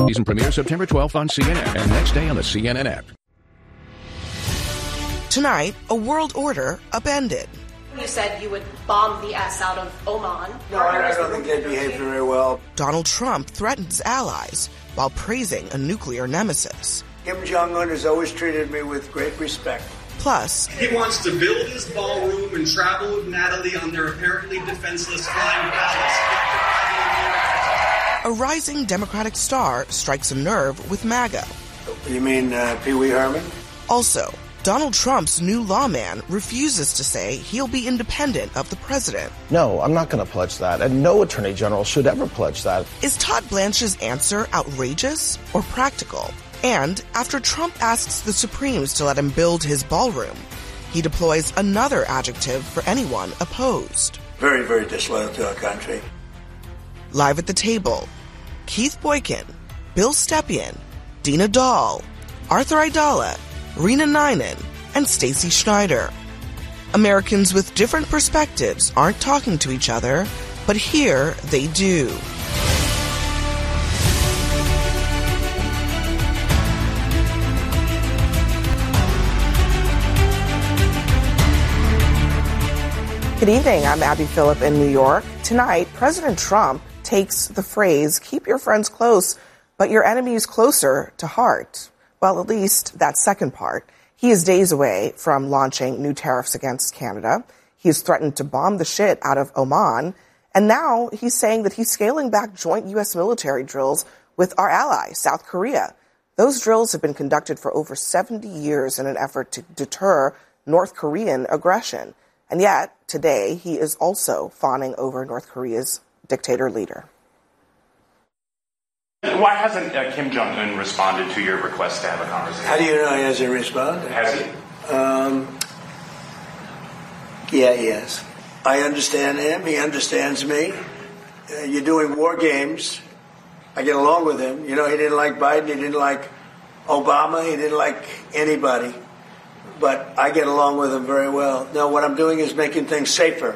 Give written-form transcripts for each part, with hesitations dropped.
Season premiere September 12th on CNN and next day on the CNN app. Tonight, a world order upended. You said you would bomb the S out of Oman. No, I don't think they behaved very well. Donald Trump threatens allies while praising a nuclear nemesis. Kim Jong-un has always treated me with great respect. Plus, he wants to build his ballroom and travel with Natalie on their apparently defenseless flying palace. A rising Democratic star strikes a nerve with MAGA. You mean Pee Wee Herman? Also, Donald Trump's new lawman refuses to say he'll be independent of the president. No, I'm not going to pledge that, and no attorney general should ever pledge that. Is Todd Blanche's answer outrageous or practical? And after Trump asks the Supremes to let him build his ballroom, he deploys another adjective for anyone opposed. Very, very disloyal to our country. Live at the table, Keith Boykin, Bill Stepien, Dina Dahl, Arthur Aidala, Rena Ninan, and Stacey Schneider. Americans with different perspectives aren't talking to each other, but here they do. Good evening, I'm Abby Phillip in New York. Tonight, President Trump takes the phrase, keep your friends close, but your enemies closer to heart. Well, at least that second part. He is days away from launching new tariffs against Canada. He has threatened to bomb the shit out of Oman. And now he's saying that he's scaling back joint U.S. military drills with our ally, South Korea. Those drills have been conducted for over 70 years in an effort to deter North Korean aggression. And yet, today, he is also fawning over North Korea's dictator leader. Why hasn't Kim Jong-un responded to your request to have a conversation? How do you know he hasn't responded? Has he? Yeah, he has. I understand him. He understands me. You're doing war games. I get along with him. You know, he didn't like Biden. He didn't like Obama. He didn't like anybody. But I get along with him very well. No, what I'm doing is making things safer.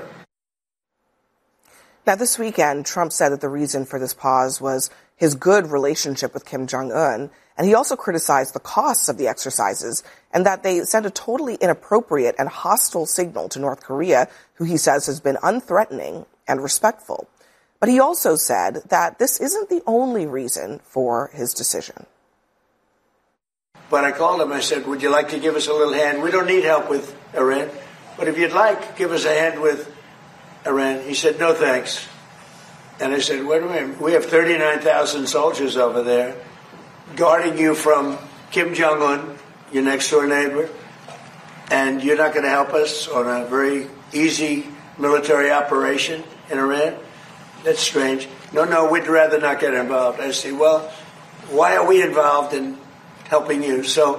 Now, this weekend, Trump said that the reason for this pause was his good relationship with Kim Jong-un, and he also criticized the costs of the exercises and that they sent a totally inappropriate and hostile signal to North Korea, who he says has been unthreatening and respectful. But he also said that this isn't the only reason for his decision. But I called him. I said, would you like to give us a little hand? We don't need help with Iran, but if you'd like, give us a hand with Iran. He said, no, thanks. And I said, wait a minute. We have 39,000 soldiers over there guarding you from Kim Jong-un, your next-door neighbor, and you're not going to help us on a very easy military operation in Iran? That's strange. No, we'd rather not get involved. I say, well, why are we involved in helping you? So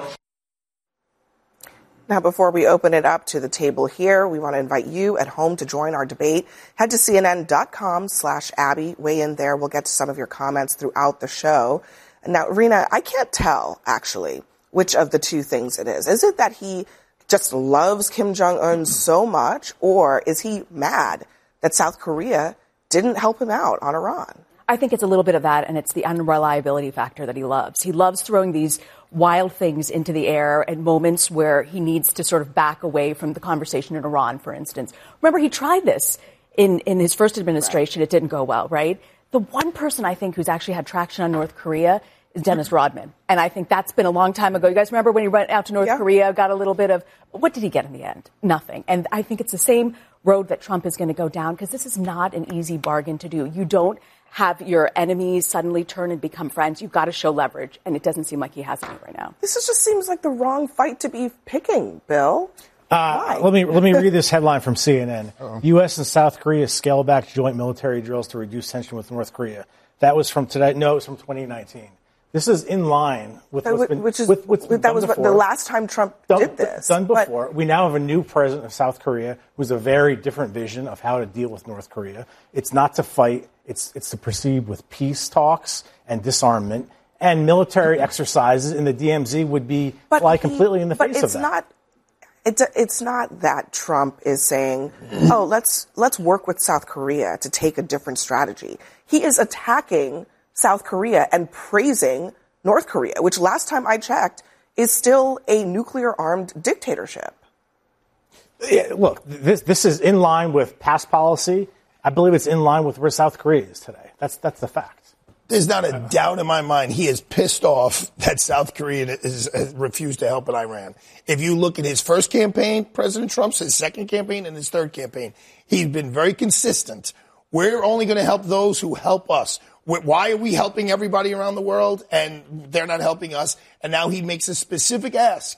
now, before we open it up to the table here, we want to invite you at home to join our debate. Head to CNN.com/Abby. Weigh in there. We'll get to some of your comments throughout the show. Now, Rena, I can't tell, actually, which of the two things it is. Is it that he just loves Kim Jong-un so much, or is he mad that South Korea didn't help him out on Iran? I think it's a little bit of that, and it's the unreliability factor that he loves. He loves throwing these wild things into the air at moments where he needs to sort of back away from the conversation in Iran, for instance. Remember, he tried this in his first administration. Right. It didn't go well, right? The one person I think who's actually had traction on North Korea is Dennis Rodman. And I think that's been a long time ago. You guys remember when he went out to North Korea, got a little bit of, what did he get in the end? Nothing. And I think it's the same road that Trump is going to go down, because this is not an easy bargain to do. You don't have your enemies suddenly turn and become friends. You've got to show leverage, and it doesn't seem like he has any right now. This just seems like the wrong fight to be picking, Bill. Let me read this headline from CNN. U.S. and South Korea scale back joint military drills to reduce tension with North Korea. That was from today. No, it was from 2019. This is in line with what's been done before. The last time Trump did this. Done before. We now have a new president of South Korea who's a very different vision of how to deal with North Korea. It's not to fight. It's to proceed with peace talks and disarmament. And military exercises in the DMZ would fly completely in the face of that. It's not that Trump is saying, let's work with South Korea to take a different strategy. He is attacking South Korea and praising North Korea, which last time I checked is still a nuclear-armed dictatorship. Yeah, look, this is in line with past policy. I believe it's in line with where South Korea is today. That's the fact. There's not a doubt in my mind he is pissed off that South Korea has refused to help in Iran. If you look at his first campaign, President Trump's, his second campaign, and his third campaign, he's been very consistent. We're only going to help those who help us. Why are we helping everybody around the world and they're not helping us? And now he makes a specific ask.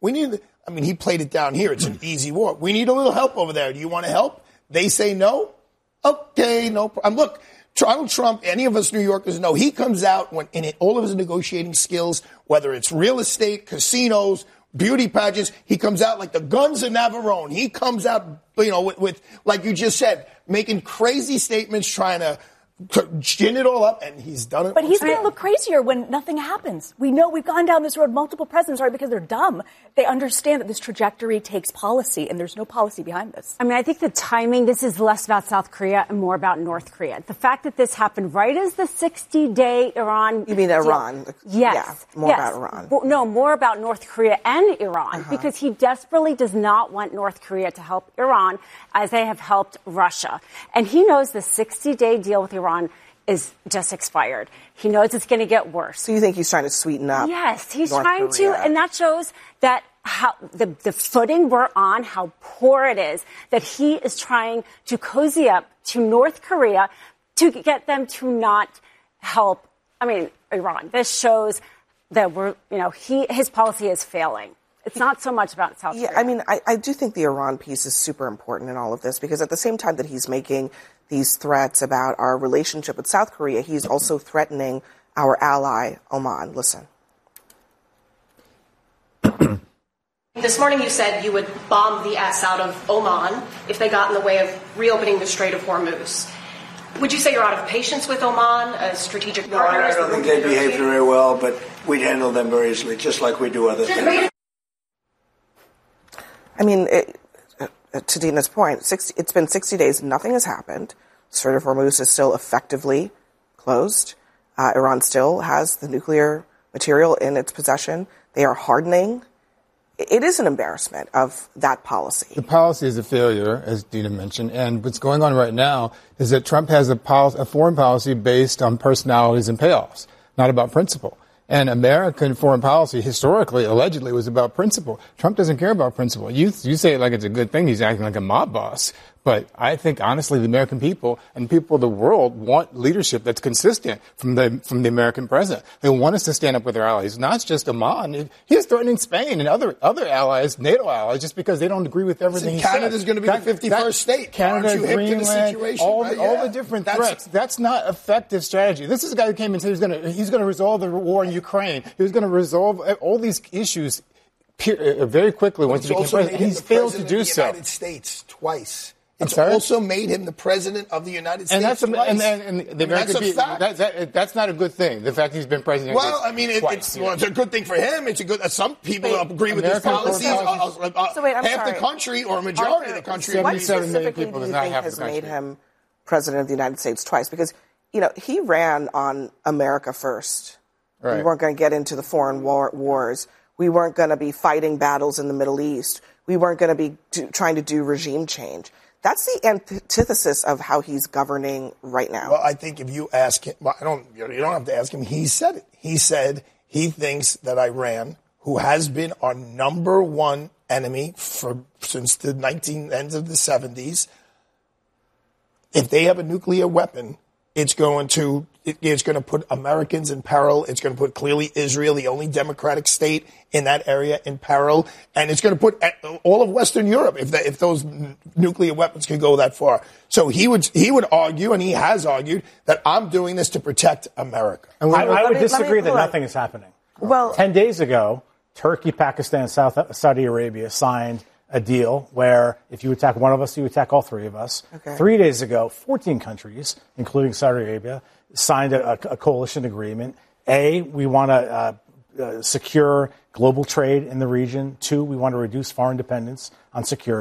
He played it down here. It's an easy war. We need a little help over there. Do you want to help? They say no. Okay, no problem. Look, Donald Trump, any of us New Yorkers know, he comes out all of his negotiating skills, whether it's real estate, casinos, beauty pageants, he comes out like the guns of Navarone. He comes out, with like you just said, making crazy statements, trying to gin it all up, and he's done it. But he's going to look crazier when nothing happens. We know we've gone down this road. Multiple presidents are because they're dumb. They understand that this trajectory takes policy, and there's no policy behind this. I think the timing, this is less about South Korea and more about North Korea. The fact that this happened right as the 60-day Iran... You mean Iran? Yes. Yeah, more about Iran. No, more about North Korea and Iran, because he desperately does not want North Korea to help Iran as they have helped Russia. And he knows the 60-day deal with Iran is just expired. He knows it's going to get worse. So you think he's trying to sweeten up? Yes, he's North trying Korea. to, and that shows that how the footing we're on, how poor it is, that he is trying to cozy up to North Korea to get them to not help, Iran. This shows that his policy is failing. It's not so much about South Korea. I do think the Iran piece is super important in all of this, because at the same time that he's making these threats about our relationship with South Korea, he's also threatening our ally, Oman. Listen. This morning you said you would bomb the S out of Oman if they got in the way of reopening the Strait of Hormuz. Would you say you're out of patience with Oman, a strategic partner? No, I don't think they behaved very well, but we'd handle them very easily, just like we do other things. To Dina's point, it's been 60 days. Nothing has happened. Strait of Hormuz is still effectively closed. Iran still has the nuclear material in its possession. They are hardening. It is an embarrassment of that policy. The policy is a failure, as Dina mentioned. And what's going on right now is that Trump has a foreign policy based on personalities and payoffs, not about principle. And American foreign policy historically, allegedly, was about principle. Trump doesn't care about principle. You say it like it's a good thing. He's acting like a mob boss. But I think, honestly, the American people and people of the world want leadership that's consistent from the American president. They want us to stand up with our allies, not just Oman. He's threatening Spain and other allies, NATO allies, just because they don't agree with everything he said. Canada's going to be the 51st state. Canada, Greenland, all the different threats. That's not effective strategy. This is a guy who came and said he's going to resolve the war in Ukraine. He was going to resolve all these issues very quickly once he became president. He's failed to do so. United States twice. It's also made him the president of the United States. That's not a good thing. The fact he's been president. It's a good thing for him. It's a good. Some people agree with his policies. Half the country or a majority of the country. 77 million people does not have the country. Made him president of the United States twice because he ran on America first. Right. We weren't going to get into the foreign wars. We weren't going to be fighting battles in the Middle East. We weren't going to be trying to do regime change. That's the antithesis of how he's governing right now. Well, I think if you ask him, you don't have to ask him. He said it. He said he thinks that Iran, who has been our number one enemy since the end of the 70s, if they have a nuclear weapon, it's going to put Americans in peril. It's going to put clearly Israel, the only democratic state in that area, in peril. And it's going to put all of Western Europe if those nuclear weapons can go that far. So he would argue, and he has argued, that I'm doing this to protect America. And I would disagree that nothing is happening. Well, 10 days ago, Turkey, Pakistan, Saudi Arabia signed a deal where if you attack one of us, you attack all three of us. Okay. 3 days ago, 14 countries, including Saudi Arabia, signed a coalition agreement. We want to secure global trade in the region. 2, we want to reduce foreign dependence on security.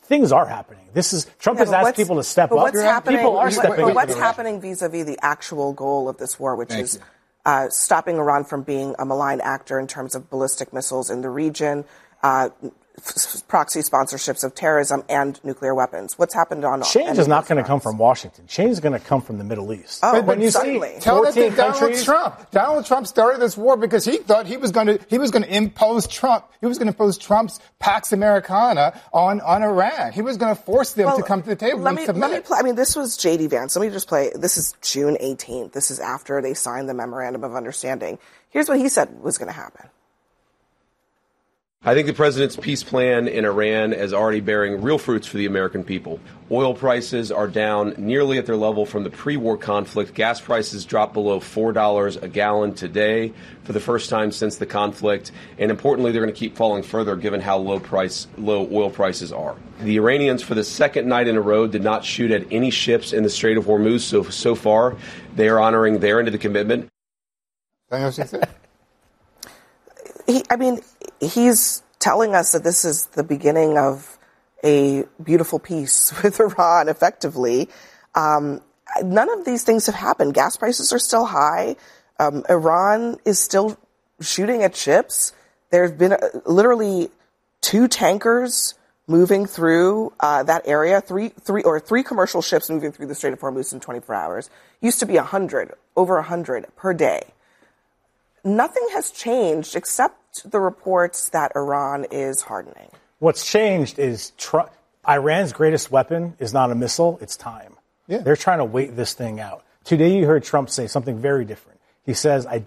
things are happening. Trump has asked people to step up. People are stepping up. But what's happening vis-a-vis the actual goal of this war, which is stopping Iran from being a malign actor in terms of ballistic missiles in the region, proxy sponsorships of terrorism, and nuclear weapons? What's happened on change is not going to come from Washington. Change is going to come from the Middle East. Oh, when you see 14 countries, Donald Trump started this war because he thought he was going to impose Trump's Pax Americana on Iran. He was going to force them to come to the table and submit. This was J.D. Vance. Let me just play. This is June 18th. This is after they signed the Memorandum of Understanding. Here's what he said was going to happen. I think the president's peace plan in Iran is already bearing real fruits for the American people. Oil prices are down nearly at their level from the pre-war conflict. Gas prices dropped below $4 a gallon today for the first time since the conflict. And importantly, they're going to keep falling further given how low oil prices are. The Iranians, for the second night in a row, did not shoot at any ships in the Strait of Hormuz. So far, they are honoring their end of the commitment. He's telling us that this is the beginning of a beautiful peace with Iran, effectively. None of these things have happened. Gas prices are still high. Iran is still shooting at ships. There's been literally 2 tankers moving through that area, three commercial ships moving through the Strait of Hormuz in 24 hours. Used to be over 100 per day. Nothing has changed except the reports that Iran is hardening. What's changed is Iran's greatest weapon is not a missile, it's time. Yeah. They're trying to wait this thing out. Today you heard Trump say something very different. He said, I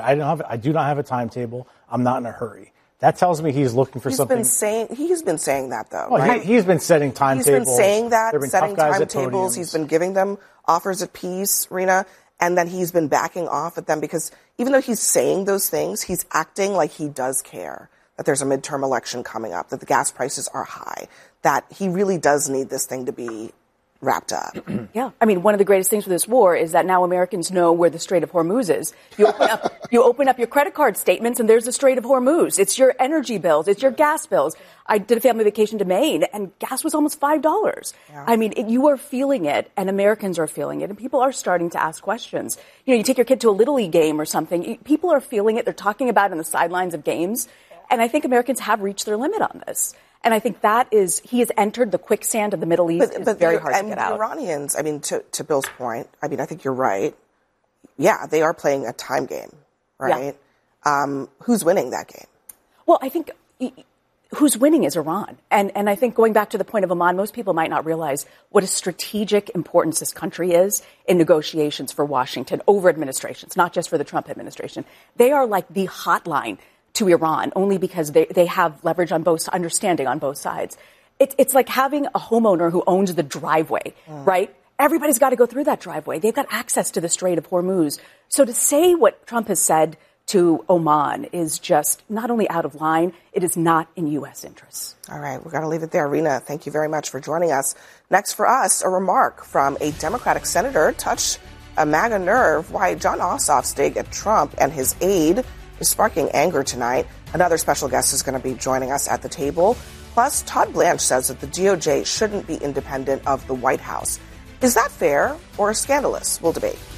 do not have a timetable. I'm not in a hurry. That tells me he's looking for something. He's been saying that, though. Well, right? He's been setting timetables. He's been saying that, setting timetables. He's been giving them offers of peace, Rina. And then he's been backing off at them because even though he's saying those things, he's acting like he does care that there's a midterm election coming up, that the gas prices are high, that he really does need this thing to be wrapped up. Yeah. One of the greatest things for this war is that now Americans know where the Strait of Hormuz is. You open up your credit card statements and there's the Strait of Hormuz. It's your energy bills. It's your gas bills. I did a family vacation to Maine and gas was almost $5. Yeah. You are feeling it and Americans are feeling it and people are starting to ask questions. You take your kid to a Little League game or something. People are feeling it. They're talking about it on the sidelines of games. And I think Americans have reached their limit on this. And I think he has entered the quicksand of the Middle East. It's very hard to get out. The Iranians, to Bill's point, I think you're right. Yeah, they are playing a time game, right? Yeah. Who's winning that game? Well, I think who's winning is Iran. And I think going back to the point of Oman, most people might not realize what a strategic importance this country is in negotiations for Washington over administrations, not just for the Trump administration. They are like the hotline to Iran, only because they have leverage understanding on both sides. It's like having a homeowner who owns the driveway, right? Everybody's got to go through that driveway. They've got access to the Strait of Hormuz. So to say what Trump has said to Oman is just not only out of line, it is not in U.S. interests. All right, we've got to leave it there. Rina, thank you very much for joining us. Next for us, a remark from a Democratic senator touched a MAGA nerve. Why Jon Ossoff's dig at Trump and his aide is sparking anger tonight. Another special guest is going to be joining us at the table. Plus, Todd Blanche says that the DOJ shouldn't be independent of the White House. Is that fair or scandalous? We'll debate.